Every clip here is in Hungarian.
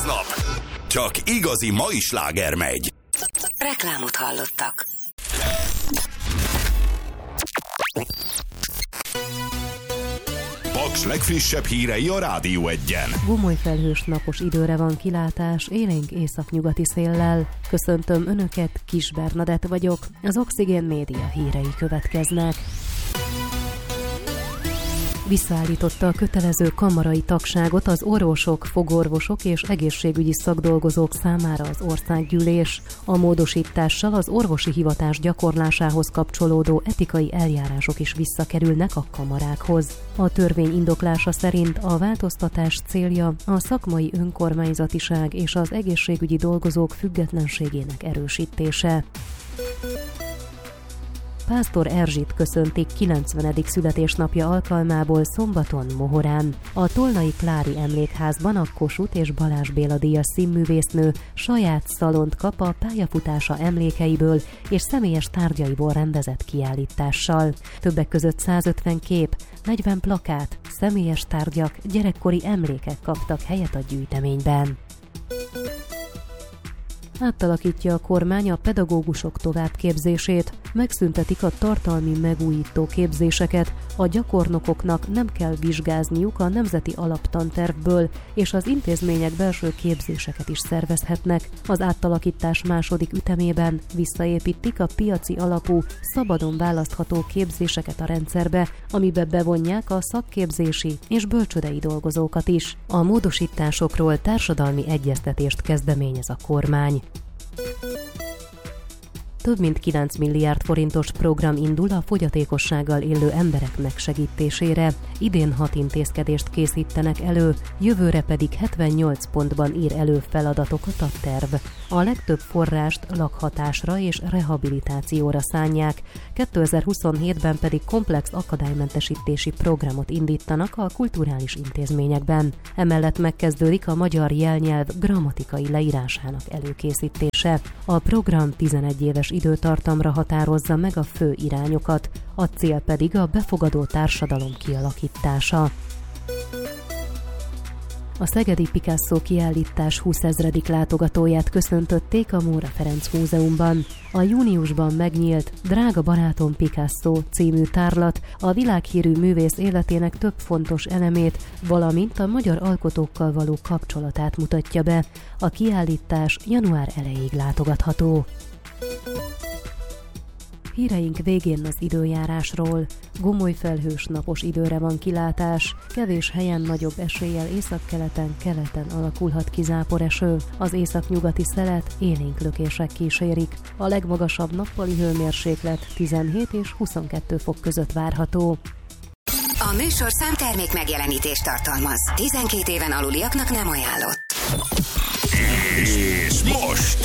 egész nap. Csak igazi mai sláger megy. Reklámot hallottak. Paks legfrissebb hírei a Rádió Egyen. Gomolyfelhős napos időre van kilátás, élénk északnyugati széllel. Köszöntöm Önöket, Kis Bernadett vagyok. Az Oxigén Média hírei következnek. Visszaállította a kötelező kamarai tagságot az orvosok, fogorvosok és egészségügyi szakdolgozók számára az országgyűlés. A módosítással az orvosi hivatás gyakorlásához kapcsolódó etikai eljárások is visszakerülnek a kamarákhoz. A törvény indoklása szerint a változtatás célja a szakmai önkormányzatiság és az egészségügyi dolgozók függetlenségének erősítése. Pásztor Erzsit köszöntik 90. születésnapja alkalmából szombaton Mohorán. A Tolnai Klári Emlékházban a Kossuth és Balázs Béla díjas színművésznő saját szalont kap a pályafutása emlékeiből és személyes tárgyaiból rendezett kiállítással. Többek között 150 kép, 40 plakát, személyes tárgyak, gyerekkori emlékek kaptak helyet a gyűjteményben. Átalakítja a kormány a pedagógusok továbbképzését, megszüntetik a tartalmi megújító képzéseket, a gyakornokoknak nem kell vizsgázniuk a nemzeti alaptantervből, és az intézmények belső képzéseket is szervezhetnek. Az átalakítás második ütemében visszaépítik a piaci alapú, szabadon választható képzéseket a rendszerbe, amibe bevonják a szakképzési és bölcsődei dolgozókat is. A módosításokról társadalmi egyeztetést kezdeményez a kormány. Több mint 9 milliárd forintos program indul a fogyatékossággal élő emberek megsegítésére. Idén 6 intézkedést készítenek elő, jövőre pedig 78 pontban ír elő feladatokat a terv. A legtöbb forrást lakhatásra és rehabilitációra szánják, 2027-ben pedig komplex akadálymentesítési programot indítanak a kulturális intézményekben. Emellett megkezdődik a magyar jelnyelv grammatikai leírásának előkészítése. A program 11 éves időtartamra határozza meg a fő irányokat, a cél pedig a befogadó társadalom kialakítása. A szegedi Picasso kiállítás 20 000. látogatóját köszöntötték a Móra Ferenc Múzeumban. A júniusban megnyílt Drága barátom Picasso című tárlat a világhírű művész életének több fontos elemét, valamint a magyar alkotókkal való kapcsolatát mutatja be. A kiállítás január elejéig látogatható. Híreink végén az időjárásról. Gomolyfelhős napos időre van kilátás, kevés helyen nagyobb eséllyel északkeleten, keleten alakulhat ki záporeső. Az északnyugati szelet élénk lökések kísérik. A legmagasabb nappali hőmérséklet 17 és 22 fok között várható. A műsorszám termék megjelenítést tartalmaz. 12 éven aluliaknak nem ajánlott. És most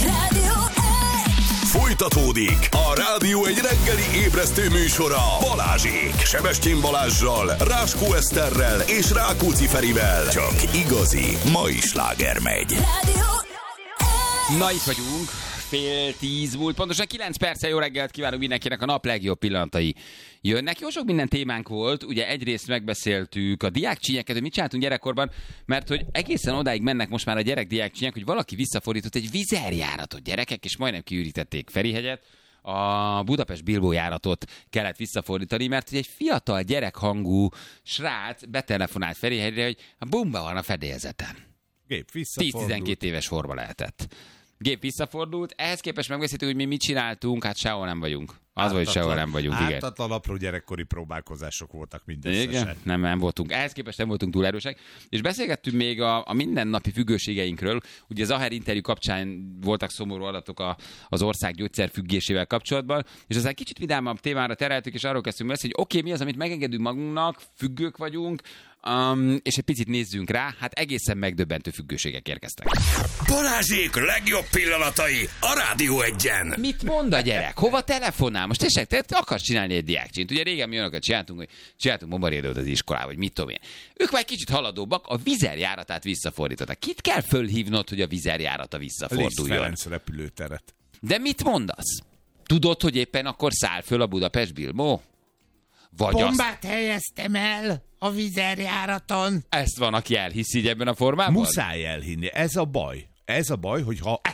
folytatódik a Rádió egy reggeli ébresztő műsora Balázsék. Sebestyén Balázssal, Ráskó Eszterrel és Rákóczi Ferivel. Csak igazi mai sláger megy. Na, itt vagyunk. 9:30 múlt. Pontosan 9 perccel jó reggelt kívánunk mindenkinek, a nap legjobb pillanatai jönnek. Jó sok minden témánk volt. Ugye egyrészt megbeszéltük a diákcsínyeket, hogy mit csináltunk gyerekkorban, mert hogy egészen odáig mennek most már a diákcsínyek, hogy valaki visszafordított egy vizerjáratot, gyerekek, és majdnem kiürítették Ferihegyet. A Budapest-Bilbó járatot kellett visszafordítani, mert egy fiatal gyerekhangú srác betelefonált Ferihegyre, hogy a bomba van a fedélzeten. Gép visszafordult. 10-12 éves horba lehetett. Gép visszafordult, ehhez képest megbeszéltük, hogy mi mit csináltunk, hát sehol nem vagyunk. Az vagy sehol nem vagyunk, igen. Ártatlan apró gyerekkori próbálkozások voltak mindösszesen. Igen, nem voltunk. Ehhez képest nem voltunk túl erősek. És beszélgettünk még a mindennapi függőségeinkről. Ugye az Aher interjú kapcsán voltak szomorú adatok az ország gyógyszerfüggésével kapcsolatban, és aztán kicsit vidámabb témára tereltük, és arról kezdtünk beszélni, hogy oké, mi az, amit megengedünk magunknak, függők vagyunk, és egy picit nézzünk rá, hát egészen megdöbbentő függőségek érkeztek. Balázsék legjobb pillanatai a Rádió Egyen. Mit mond a gyerek? Hova telefonál? Most tényleg, te akarsz csinálni egy diákcsint. Ugye régen mi olyanokat csináltunk, hogy csináltunk bombarédőt az iskolába, vagy mit tudom én. Ők már kicsit haladóbbak, a vizerjáratát visszafordították. Kit kell fölhívnod, hogy a vizerjárata visszaforduljon? Liszt Ferenc repülőteret. De mit mondasz? Tudod, hogy éppen akkor száll föl a Budapest-Bilbó? Bombát helyeztem el a vizerjáraton. Ezt van, aki elhiszi így ebben a formában? Muszáj elhinni. Ez a baj. Ez a baj, hogy ha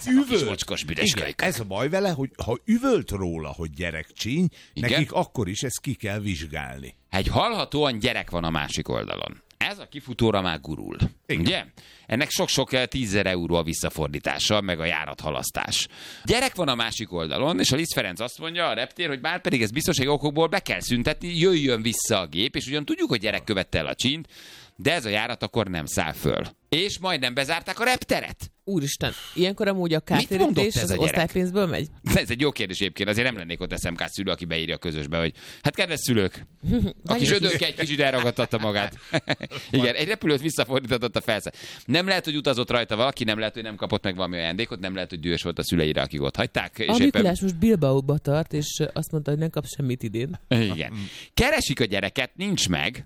ez a baj vele, hogy ha üvölt róla, hogy gyerekcsíny, nekik akkor is ezt ki kell vizsgálni. Egy hallhatóan gyerek van a másik oldalon. Ez a kifutóra már gurul. Igen. Ugye? Ennek sok-sok 10 000 euró a visszafordítása, meg a járathalasztás. Gyerek van a másik oldalon, és a Liszt Ferenc azt mondja, a reptér, hogy már pedig ez biztonsági okokból be kell szüntetni, jöjjön vissza a gép, és ugyan tudjuk, hogy gyerek követte el a csínyt, de ez a járat akkor nem száll föl. És majdnem bezárták a repteret. Úristen, ilyenkor amúgy a kártérítés az osztálypénzből megy? Ez egy jó kérdés egyébként, azért nem lennék ott SMK szülő, aki beírja a közösbe, hogy hát kedves szülők, aki zsödönke egy kicsit elragadtatta magát. Igen, egy repülőt visszafordított a felszáll. Nem lehet, hogy utazott rajta valaki, nem lehet, hogy nem kapott meg valami ajándékot, nem lehet, hogy dühös volt a szüleire, akik ott hagyták. És a Mikulás most Bilbaóba tart, és azt mondta, hogy nem kap semmit idén. Igen. Keresik a gyereket, nincs meg.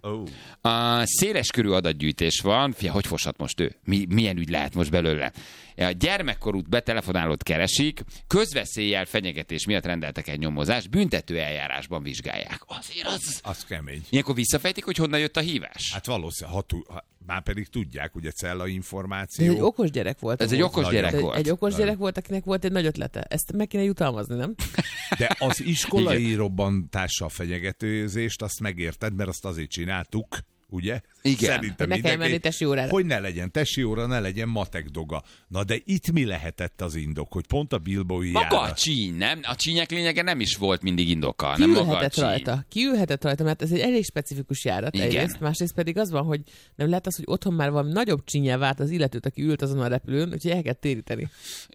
A széleskörű adatgyűjtés van. Fia, hogy foshat most ő? Milyen ügy lehet most belőle? A gyermekkorút betelefonálót keresik, közveszéllyel fenyegetés miatt rendeltek egy nyomozást, büntető eljárásban vizsgálják. Azért az kemény. Ilyenkor visszafejtik, hogy honnan jött a hívás? Hát valószínűleg, már pedig tudják, ugye cella információ. Ez egy okos gyerek volt. Ez egy okos gyerek volt. Egy okos gyerek volt, akinek volt egy nagy ötlete. Ezt meg kéne jutalmazni, nem? De az iskolai robbantással fenyegetőzést, azt megérted, mert azt azért csináltuk, ugye? Igen. Szerintem ne kell menni tesi órára. Hogy ne legyen tesi óra, ne legyen matek doga. Na de itt mi lehetett az indok, hogy pont a bilbaói járat... Maga a csíny, nem? A csínyek lényege nem is volt mindig indoka, nem maga a csíny. Kiülhetett rajta, mert ez egy elég specifikus járat. Egyrészt, másrészt pedig az van, hogy nem lehet az, hogy otthon már valami nagyobb csínyel várt az illetőt, aki ült azon a repülőn, úgyhogy el kell téríteni.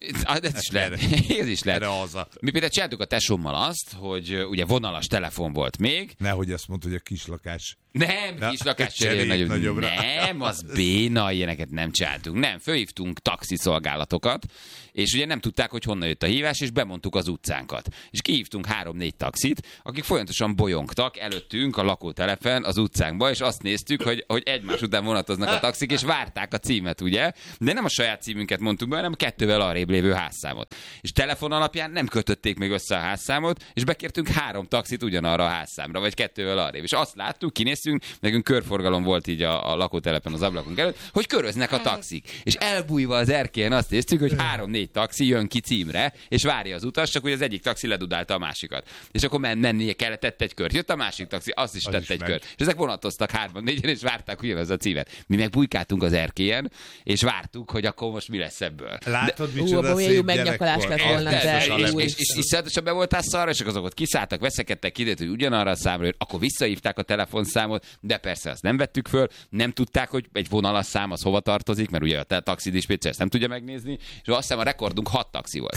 Ez is lehet. Ez is lehet. Mi például csináltuk a tesómmal azt, hogy ugye vonalas telefon volt még. Nehogy azt mondta, hogy a kislakás. Nem, kislakás nagyobbra. Nem, az béna, ilyeneket nem csináltunk. Nem, fölhívtunk taxiszolgálatokat, és ugye nem tudták, hogy honnan jött a hívás, és bemondtuk az utcánkat. És kihívtunk 3-4 taxit, akik folyamatosan bolyongtak előttünk a lakótelepen az utcánkba, és azt néztük, hogy egymás után vonatoznak a taxik, és várták a címet, ugye? De nem a saját címünket mondtuk be, hanem 2-vel arrébb lévő házszámot. És telefon alapján nem kötötték még össze a házszámot, és bekértünk 3 taxit ugyanarra a házszámra, vagy 2-vel arrébb. És azt láttuk, kinéztünk, nekünk körforgalom volt így a lakótelepen az ablakunk előtt, hogy köröznek a taxik. És elbújva az erkélyen azt néztük, hogy 3-4 taxi jön ki címre, és várja az utas, csak hogy az egyik taxi ledudálta a másikat. És akkor mennie kellett, tett egy kört. Jött a másik taxi, azt is tett egy kört. És ezek vonatoztak 3-4-en, és várták ugyanaz a címet. Mi meg bujkáltunk az erkélyen, és vártuk, hogy akkor most mi lesz ebből. Látod, micsoda szép megnyakolás lett volna, és iszonyatosan be voltál szarra, és azok ott kiszálltak, veszekedtek, kiderült, hogy ugyanarra a számra jön, akkor visszahívták a telefonszámot, de persze azt nem vettük föl, nem tudták, hogy egy vonalas szám az hova tartozik, mert ugye a taxidispécser ezt nem tudja megnézni, és azt hiszem a rekordunk 6 taxi volt.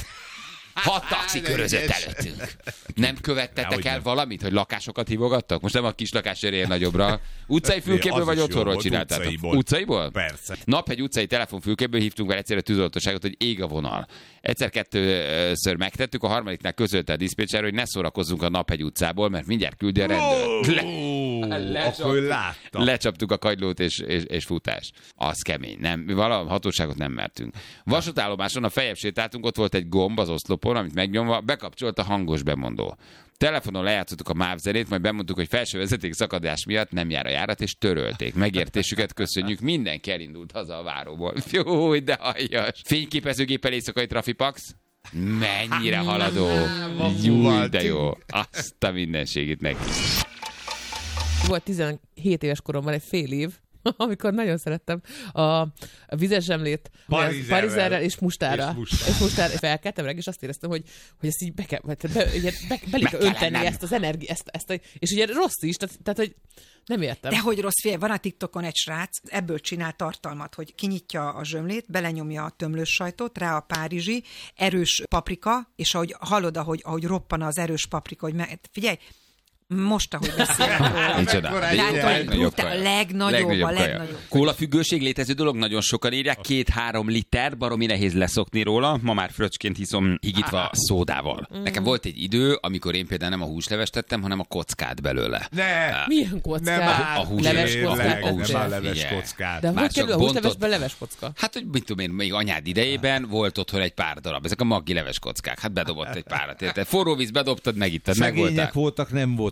6 taxi körözött előttünk. Nem követtetek el valamit, hogy lakásokat hívogattak? Most nem a kis lakás ér nagyobbra. Utcai fülkéből vagy otthonról csináltátok? Utcaiból? Persze. Naphegy utcai telefonfülkéből hívtunk vele egyszerre tűzoltóságot, hogy ég a vonal. Egyszer-kettőször megtettük, a harmadiknál közölte a diszpécser, hogy ne szórakozzunk a Naphegy utcából, mert mindjárt küldi a rendőrt. Lecsaptuk a kagylót és futás. Az kemény, nem? Mi valami hatóságot nem mertünk. Vasútállomáson a feljebb sétáltunk, ott volt egy gomb az oszlopon, amit megnyomva bekapcsolt a hangos bemondó. Telefonon lejátszottuk a MÁV zenét, majd bemondtuk, hogy felső vezeték szakadás miatt nem jár a járat, és törölték. Megértésüket köszönjük, mindenki elindult haza a váróból. Jó, de aljas. Fényképezőgéppel éjszakai trafipax? Mennyire haladó. Jó, de jó. Azt a mindenségét neki. Volt 17 éves koromban egy fél év, amikor nagyon szerettem a vizes zsemlét parizerrel és mustára. És mustára felkeltem reg, és azt éreztem, hogy ezt így be kell önteni ezt az energiát, és ugye rossz is, tehát hogy nem értem. De hogy rossz, fél, van a TikTokon egy srác, ebből csinál tartalmat, hogy kinyitja a zsömlét, belenyomja a tömlős sajtot, rá a párizsi, erős paprika, és ahogy hallod, ahogy roppan az erős paprika, hogy figyelj, most, ahogy beszélek róla. A legnagyobb. Kólafüggőség létező dolog, nagyon sokan írják, 2-3 liter, baromi nehéz leszokni róla, ma már fröccsként hiszom higítva szódával. Nekem volt egy idő, amikor én például nem a húslevest tettem, hanem a kockát belőle. Milyen kockát? A húsleves kockát. De hogy kerül a húslevesben leves kocka? Hát, hogy mit tudom én, még anyád idejében volt otthon egy pár darab. Ezek a maggi leves kockák. Hát bedobott egy párat. Forró víz bedobtad, megittad, megvoltál. Voltak, nem volt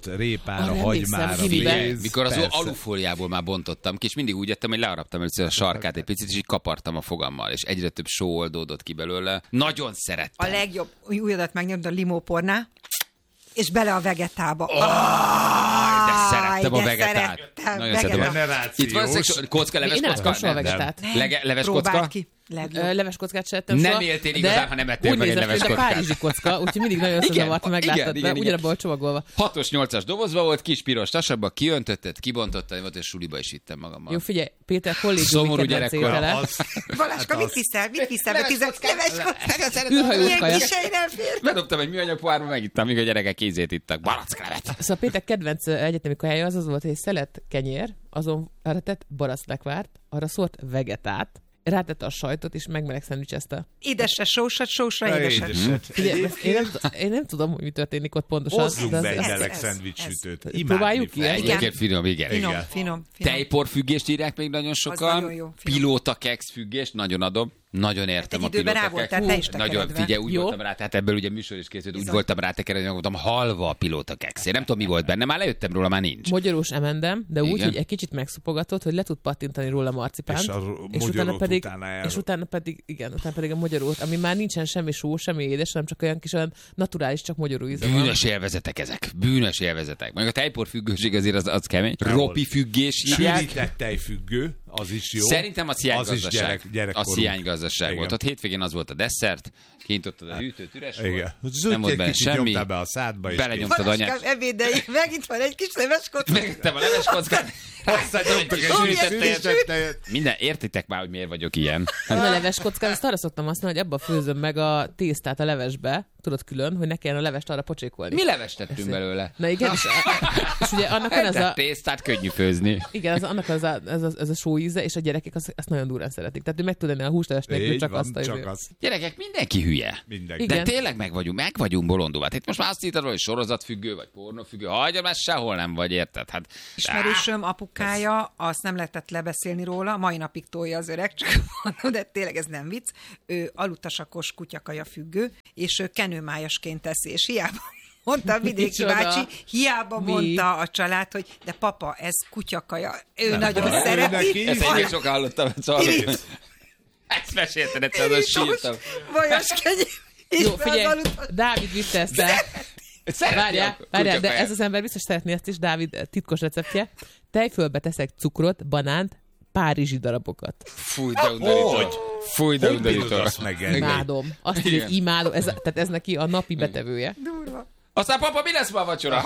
limót, répára, hagymára, méz. Mikor az alufóliából már bontottam ki, és mindig úgy ettem, hogy learaptam először a sarkát egy picit, és így kapartam a fogammal, és egyre több só oldódott ki belőle. Nagyon szerettem. A legjobb ujjadat megnyomd a limópornál, és bele a vegetába. De szerettem a vegetát. Nagyon szeretem. Itt van kocka, leves kocka? Én nem soha vegetát. Leves kocka? Leves kockát se ettem soha. Nem éltél igazán, ha nem ettél meg egy leves kockát. A párizsi kocka, úgyhogy mindig nagyon összezavart, ha megláttad be, ugyanabban csomagolva. 6-8-as dobozba volt, kis piros tasabba, kiöntötted, kibontottad, volt, és suliba is vittem magammal. Jó, figyelj, Péter kollégiumi kedvenc étele. Baláska, mit viszel? Leves kockát. Űrhajós kaja. Bedobtam egy műanyag pohárba, megittam, míg a gyerekek kézét ittak. Baracklevet. Szóval Péter kedvenc egyetemi kajája az volt, hogy egy szelet kenyér, azon arra tett baracklekvárt, arra szólt vegetát, rátette a sajtot, és megmeleg szendvicsezte. Édesre, sósra, édeset. Én nem tudom, hogy mi történik ott pontosan. Hozzunk be egy meleg szendvicssütőt. Próbáljuk ki? Egyébként finom, igen. Finom. Tejporfüggést írják még nagyon sokan. Pilóta keks függést, nagyon adom. Nagyon értem a pilótakeks. Nagyon, figyelj, úgy voltam rá, tehát ebből ugye műsor is készült, úgy voltam rá tekeredni, hogy voltam halva a pilótakeks. Én nem tudom, mi volt benne, már lejöttem róla, már nincs. Magyarós emendem, de úgy, hogy egy kicsit megszopogatott, hogy le tud pattintani róla marcipánt. És utána pedig a magyarót, ami már nincsen semmi só, semmi édes, hanem csak olyan kis olyan naturális, csak magyaró íze. Bűnös élvezetek ezek. Bűnös élvezetek. Meg a tejporfüggőség azért az kemény. Ropi függés írják. Sűrített tejfüggő, az is jó. Szerintem a hiánygazdaság. A hiánygazdaság volt. Ott hétvégén az volt a desszert, kintottad a hűtőt, üres volt. Nem volt benne semmi. Be a szádba, és belenyomtad anyát. Ebédei, megint van egy kis leves kocka. Megittem a leves kockát. Minden, értitek már, hogy miért vagyok ilyen. A leves kockát, azt arra szoktam használni, hogy abba főzöm meg a tésztát a levesbe, tudod külön, hogy ne kelljen a levest arra pocsékolni. Mi levest tettünk belőle? Na igen, és ugye annak van ez a... tésztát könnyű főzni. Igen, annak ez a só íze, és a gyerekek azt nagyon durán szeretik. Tehát meg tud enni a húsleves nélkül, csak azt a jövő. Gyerekek, mindenki hülye. De tényleg meg vagyunk bolondulva. Hát itt most már azt hittad, hogy sorozatfüggő, vagy pornófüggő. Hagyja, már sehol nem vagy, érted? Hát, ismerősöm apukája, azt nem lehetett lebeszélni róla, mai napig tolja az öreg, csak mondom, de tényleg ez nem vicc. Ő alutasakos kutyakaja függő, és ő kenőmájasként teszi, és hiába mondta a vidéki bácsi, hiába mondta a család, hogy de papa, ez kutyakaja. Ő nagyon szereti. Ezt egyébként sok hallottam. Ezt mesélted egyszer, az sírtam. Vajas kenyér. Jó, figyelj, Dávid vitte ezt el. Várjál, de ez az ember biztos szeretné ezt is, Dávid titkos receptje. Tejfölbe teszek cukrot, banánt, párizsi darabokat. Fúj, de undorító. Fúj, de undorító. Imádom. Azt írja, hogy imádom. Tehát ez neki a napi betevője. Durva. Aztán papa, mi lesz ma a vacsora?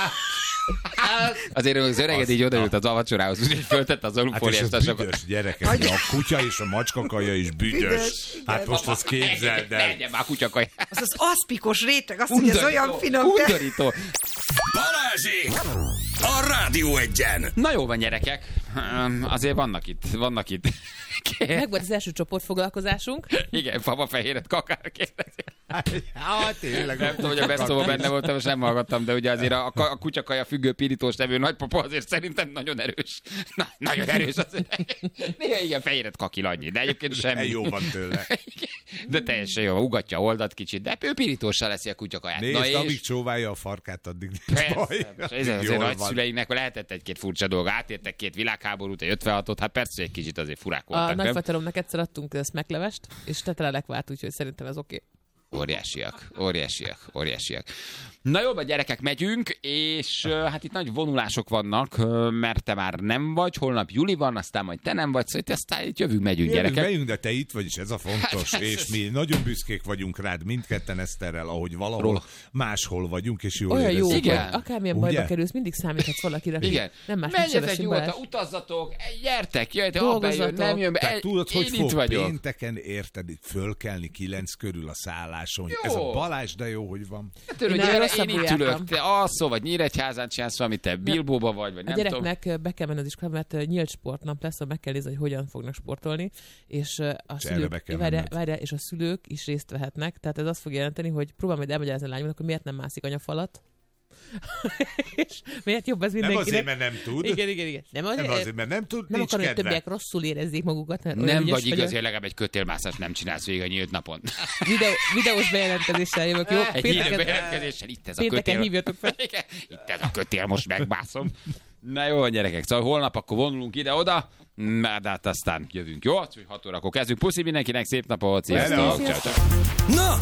Azért az öreged így odaült az a vacsorához, úgyhogy föltette az alufóliás tasakat. Hát és ez büdös, gyerekek, a kutya és a macskakaja is büdös. Hát most azt képzeld el. Legyen már kutyakaja. Az aszpikos réteg, azt mondja, ez olyan finom. Undorító. Balázsék! A Rádió Egyen! Na jó van, gyerekek. Azért vannak itt. Meg volt az első csoportfoglalkozásunk. Igen, papa fehéret kakár kérdezi. Tényleg. Nem tudom, hogy a beszóban benne voltam, és nem hallgattam, de ugye azért a kutyakaja függő pirítós nevű nagypapa azért szerintem nagyon erős. Nagyon erős azért. Néha igen, fehéret kakil annyi, de egyébként semmi. Jó van tőle. De teljesen jó, ugatja, oldat kicsit, de ő pirítóssal leszi a kutyakaját. Nézd, amíg csóválja a farkát, addig nincs baj. Ez azért nagyszüleinek lehetett egy-két furcsa dolga, átértek 2 világháborút, egy 56-ot, hát persze egy kicsit azért furák voltak. A nagyfateromnak egyszer adtunk smaklevest, és tette le lekvárt, úgyhogy szerintem ez oké. Óriásiak. Na jó, a gyerekek, megyünk, és hát itt nagy vonulások vannak, mert te már nem vagy, holnap Juli van, aztán majd te nem vagy, szóval aztán itt jövünk, gyerekek. Megyünk, de te itt vagy, és ez a fontos, hát, és mi nagyon büszkék vagyunk rád, mindketten Eszterrel, ahogy valahol máshol vagyunk, és jól olyan jó, hogy akármilyen bajba kerülsz, mindig számíthatsz valakire. Igen. Nem más, menjetek nyugodtan, utazzatok, gyertek, jöjjön, abba jön, nem jön be. Tudod, hogy fog pénteken, érted, fölkelni 9 körül a szálláson. Jó. Ez a Balázs, de jó, hogy van. Én itt ülök, te alszol, vagy Nyíregyházán csinálsz valamit, te Bilbóba vagy nem tudom. A gyereknek be kell menni az iskolába, mert nyílt sportnap lesz, meg kell nézni, hogy hogyan fognak sportolni, és a szülők is részt vehetnek. Tehát ez azt fog jelenteni, hogy próbálom majd elmagyarázni a lányomnak, hogy miért nem mászik anyafalat, És miért jobb ez mindenkinek? Nem azért, mert nem tud. Igen. Nem azért, mert nem tud, nem nincs akarom, hogy kedve. többiek rosszul érezzék magukat. Nem vagy igazi, hogy legalább egy kötélmászást nem csinálsz végig a nyílt napon. Videós bejelentkezéssel jövök, jó? Egy hírű bejelentkezéssel, itt ez a kötél. Pénteken hívjatok fel. Itt ez a kötél, most megmászom. Na jó, gyerekek, szóval holnap akkor vonulunk ide-oda, de hát aztán jövünk, jó? 6 órakor kezdünk. Puszi mindenkinek, szép napot, sziasztok! Na,